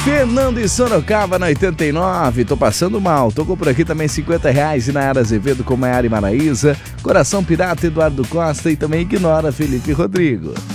Fernando e Sorocaba na 89, tô passando mal. Tocou por aqui também R$50 e Nayara Azevedo com Maiara e Maraísa. Coração Pirata, Eduardo Costa e também Ignora, Felipe Rodrigo.